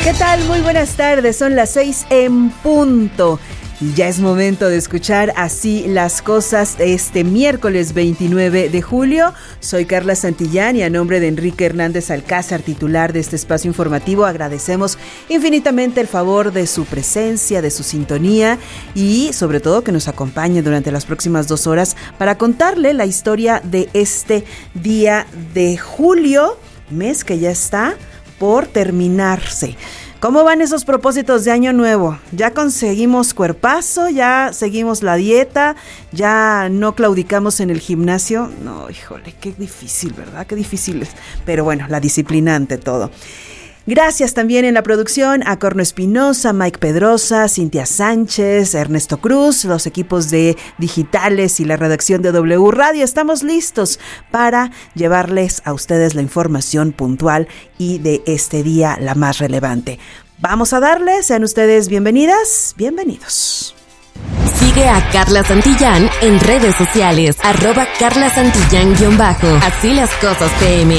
¿Qué tal? Muy buenas tardes, son las 6 en punto. Y ya es momento de escuchar Así las Cosas este miércoles 29 de julio. Soy Carla Santillán y a nombre de Enrique Hernández Alcázar, titular de este espacio informativo, agradecemos infinitamente el favor de su presencia, de su sintonía y sobre todo que nos acompañe durante las próximas 2 horas para contarle la historia de este día de julio, mes que ya está por terminarse. ¿Cómo van esos propósitos de año nuevo? ¿Ya conseguimos cuerpazo? ¿Ya seguimos la dieta? ¿Ya no claudicamos en el gimnasio? No, híjole, qué difícil, ¿verdad? Qué difícil es. Pero bueno, la disciplina ante todo. Gracias también en la producción a Corno Espinosa, Mike Pedrosa, Cintia Sánchez, Ernesto Cruz, los equipos de digitales y la redacción de W Radio. Estamos listos para llevarles a ustedes la información puntual y de este día la más relevante. Vamos a darle, sean ustedes bienvenidas, bienvenidos. Sigue a Carla Santillán en redes sociales, @CarlaSantillán_. Así las cosas PM.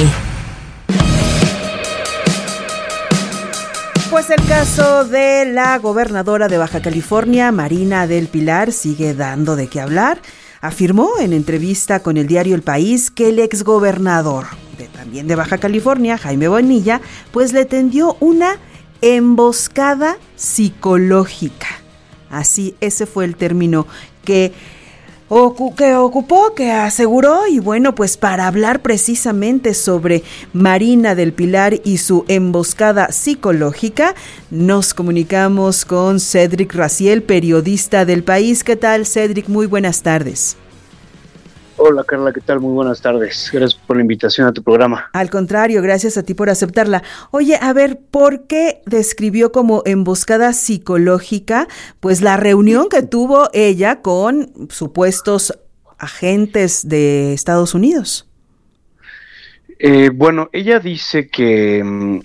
Pues el caso de la gobernadora de Baja California, Marina del Pilar, sigue dando de qué hablar. Afirmó en entrevista con el diario El País que el exgobernador también de Baja California, Jaime Bonilla, pues le tendió una emboscada psicológica. Así, ese fue el término que ocupó, que aseguró. Y bueno, pues para hablar precisamente sobre Marina del Pilar y su emboscada psicológica, nos comunicamos con Cédric Raciel, periodista del País. ¿Qué tal, Cédric? Muy buenas tardes. Hola Carla, ¿qué tal? Muy buenas tardes. Gracias por la invitación a tu programa. Al contrario, gracias a ti por aceptarla. Oye, a ver, ¿por qué describió como emboscada psicológica pues la reunión que tuvo ella con supuestos agentes de Estados Unidos? Bueno, ella dice que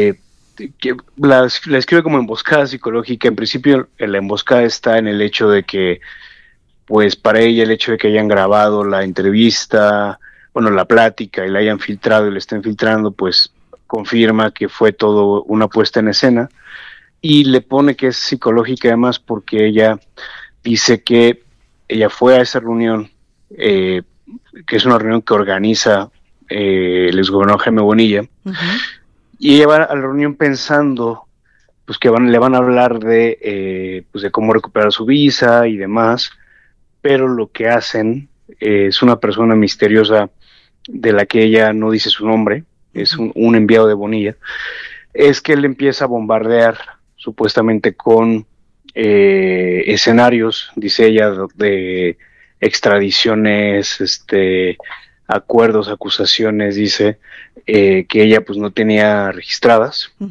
la escribe como emboscada psicológica. En principio, la emboscada está en el hecho de que pues para ella el hecho de que hayan grabado la entrevista, bueno, la plática y la hayan filtrado y la estén filtrando, pues confirma que fue todo una puesta en escena, y le pone que es psicológica además porque ella dice que ella fue a esa reunión, que es una reunión que organiza el exgobernador Jaime Bonilla, y ella va a la reunión pensando pues que le van a hablar de cómo recuperar su visa y demás, pero lo que hacen es una persona misteriosa de la que ella no dice su nombre, es un enviado de Bonilla, es que él empieza a bombardear supuestamente con escenarios, dice ella, de extradiciones, acuerdos, acusaciones, dice, que ella pues no tenía registradas,